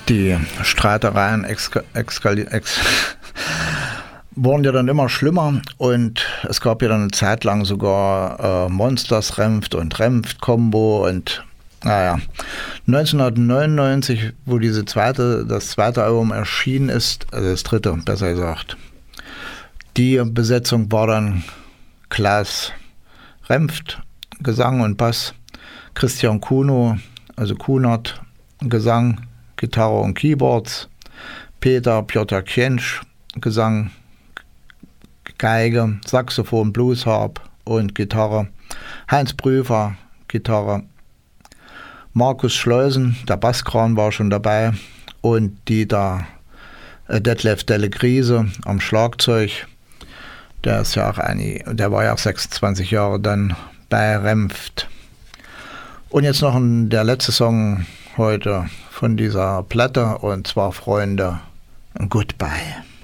Die Streitereien wurden ja dann immer schlimmer und es gab ja dann eine Zeit lang sogar Monsters Renft und Renft-Kombo und naja, 1999, wo das zweite Album erschienen ist, also das dritte, besser gesagt, die Besetzung war dann Klaas Renft, Gesang und Bass, Christian Kuno, also Kunert, Gesang, Gitarre und Keyboards, Piotr Kjentsch, Gesang, Geige, Saxophon, Bluesharp und Gitarre, Heinz Prüfer, Gitarre, Markus Schleusen, der Basskran war schon dabei und Detlef Delle-Griese am Schlagzeug. Der war ja auch 26 Jahre dann bei Renft. Und jetzt noch der letzte Song heute von dieser Platte und zwar Freunde, Goodbye.